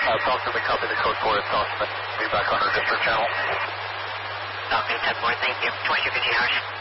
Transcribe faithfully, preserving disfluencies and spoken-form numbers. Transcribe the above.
Uh, Falcon, we copy the code for it, Falcon. Be back on our district channel. Falcon ten four, thank you. twenty-two fifty hours.